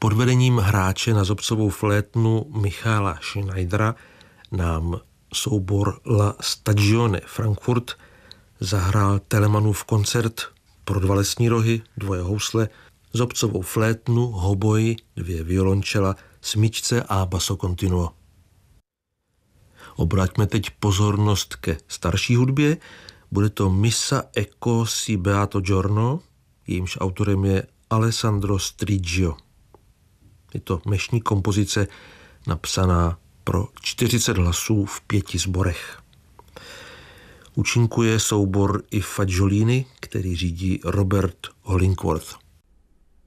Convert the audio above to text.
Pod vedením hráče na zobcovou flétnu Michaela Schneidera nám soubor La Stagione Frankfurt zahrál Telemanův koncert pro 2 lesní rohy, 2 housle, zobcovou flétnu, hoboj, 2 violončela, smyčce a basso continuo. Obraťme teď pozornost ke starší hudbě. Bude to Missa Ecco si beato giorno, jejímž autorem je Alessandro Striggio. Je to mešní kompozice napsaná pro 40 hlasů v 5 sborech. Účinkuje soubor i Fagiolini, který řídí Robert Hollingworth.